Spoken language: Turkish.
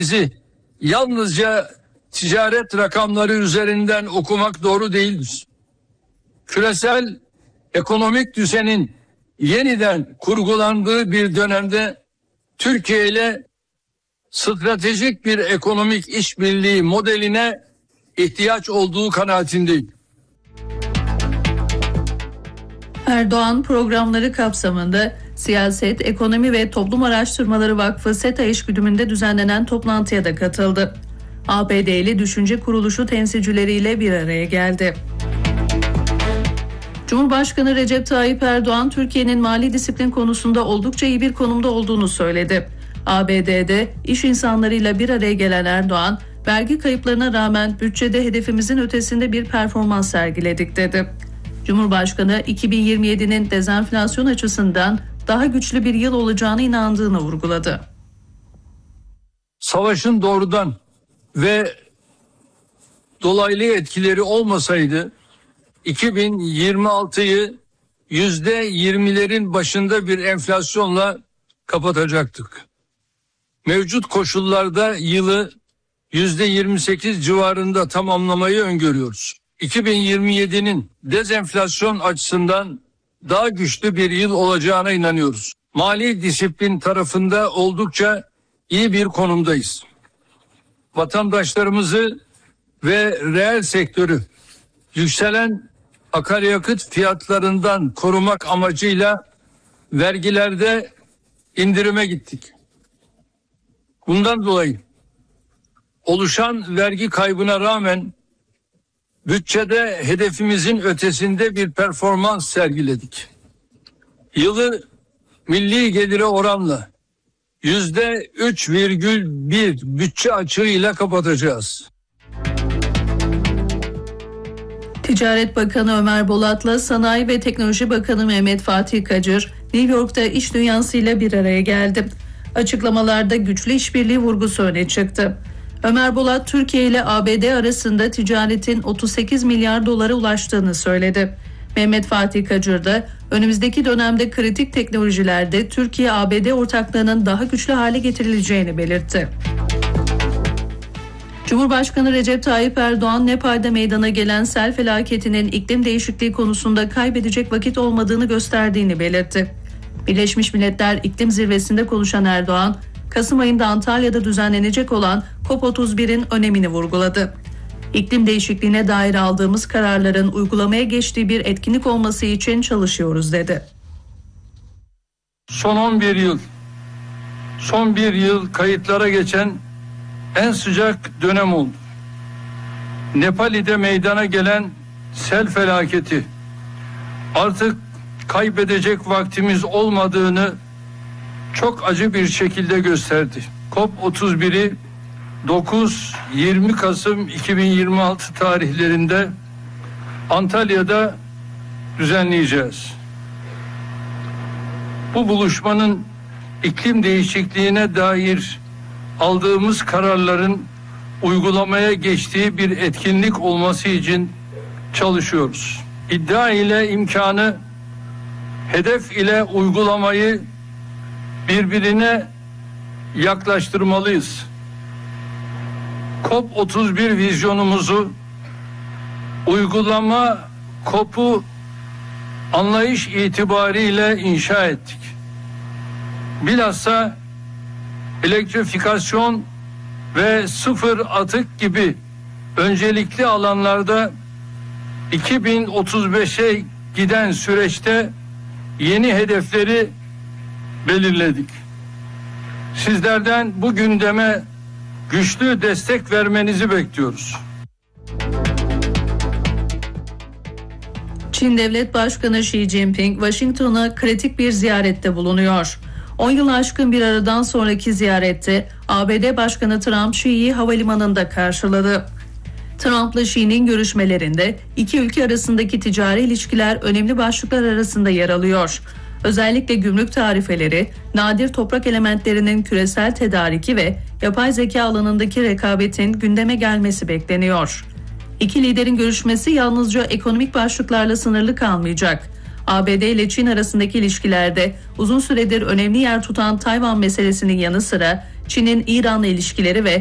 Bizi yalnızca ticaret rakamları üzerinden okumak doğru değildir. Küresel ekonomik düzenin yeniden kurgulandığı bir dönemde Türkiye ile stratejik bir ekonomik işbirliği modeline ihtiyaç olduğu kanaatindeyim. Erdoğan programları kapsamında Siyaset, Ekonomi ve Toplum Araştırmaları Vakfı SETA eşgüdümünde düzenlenen toplantıya da katıldı. ABD'li düşünce kuruluşu temsilcileriyle bir araya geldi. Cumhurbaşkanı Recep Tayyip Erdoğan, Türkiye'nin mali disiplin konusunda oldukça iyi bir konumda olduğunu söyledi. ABD'de iş insanlarıyla bir araya gelen Erdoğan, vergi kayıplarına rağmen bütçede hedefimizin ötesinde bir performans sergiledik dedi. Cumhurbaşkanı 2027'nin dezenflasyon açısından daha güçlü bir yıl olacağına inandığını vurguladı. Savaşın doğrudan ve dolaylı etkileri olmasaydı 2026'yı %20'lerin başında bir enflasyonla kapatacaktık. Mevcut koşullarda yılı %28 civarında tamamlamayı öngörüyoruz. 2027'nin dezenflasyon açısından daha güçlü bir yıl olacağına inanıyoruz. Mali disiplin tarafında oldukça iyi bir konumdayız. Vatandaşlarımızı ve reel sektörü yükselen akaryakıt fiyatlarından korumak amacıyla vergilerde indirime gittik. Bundan dolayı oluşan vergi kaybına rağmen bütçede hedefimizin ötesinde bir performans sergiledik. Yılı milli gelire oranla %3,1 bütçe açığıyla kapatacağız. Ticaret Bakanı Ömer Bolat'la Sanayi ve Teknoloji Bakanı Mehmet Fatih Kacır, New York'ta iş dünyasıyla bir araya geldi. Açıklamalarda güçlü işbirliği vurgusu öne çıktı. Ömer Bolat, Türkiye ile ABD arasında ticaretin 38 milyar dolara ulaştığını söyledi. Mehmet Fatih Kacır da önümüzdeki dönemde kritik teknolojilerde Türkiye-ABD ortaklığının daha güçlü hale getirileceğini belirtti. Cumhurbaşkanı Recep Tayyip Erdoğan, Nepal'de meydana gelen sel felaketinin iklim değişikliği konusunda kaybedecek vakit olmadığını gösterdiğini belirtti. Birleşmiş Milletler İklim Zirvesi'nde konuşan Erdoğan, Kasım ayında Antalya'da düzenlenecek olan COP31'in önemini vurguladı. İklim değişikliğine dair aldığımız kararların uygulamaya geçtiği bir etkinlik olması için çalışıyoruz dedi. Son bir yıl kayıtlara geçen en sıcak dönem oldu. Nepal'de meydana gelen sel felaketi artık kaybedecek vaktimiz olmadığını çok acı bir şekilde gösterdi. COP31'i 9-20 Kasım 2026 tarihlerinde Antalya'da düzenleyeceğiz. Bu buluşmanın iklim değişikliğine dair aldığımız kararların uygulamaya geçtiği bir etkinlik olması için çalışıyoruz. İddia ile imkanı, hedef ile uygulamayı birbirine yaklaştırmalıyız. COP31 vizyonumuzu uygulama COP'u anlayış itibariyle inşa ettik. Bilhassa elektrifikasyon ve sıfır atık gibi öncelikli alanlarda 2035'e giden süreçte yeni hedefleri belirledik. Sizlerden bu gündeme güçlü destek vermenizi bekliyoruz. Çin Devlet Başkanı Xi Jinping, Washington'a kritik bir ziyarette bulunuyor. 10 yıl aşkın bir aradan sonraki ziyarette ABD Başkanı Trump Xi'yi havalimanında karşıladı. Trump'la Xi'nin görüşmelerinde iki ülke arasındaki ticari ilişkiler önemli başlıklar arasında yer alıyor. Özellikle gümrük tarifeleri, nadir toprak elementlerinin küresel tedariki ve yapay zeka alanındaki rekabetin gündeme gelmesi bekleniyor. İki liderin görüşmesi yalnızca ekonomik başlıklarla sınırlı kalmayacak. ABD ile Çin arasındaki ilişkilerde uzun süredir önemli yer tutan Tayvan meselesinin yanı sıra Çin'in İran'la ilişkileri ve